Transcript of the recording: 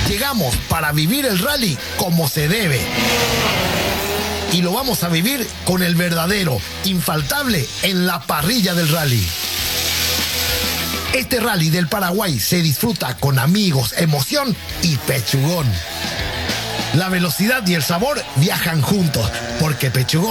Llegamos para vivir el rally como se debe. Y lo vamos a vivir con el verdadero, infaltable en la parrilla del rally. Este rally del Paraguay se disfruta con amigos, emoción y pechugón. La velocidad y el sabor viajan juntos, porque pechugón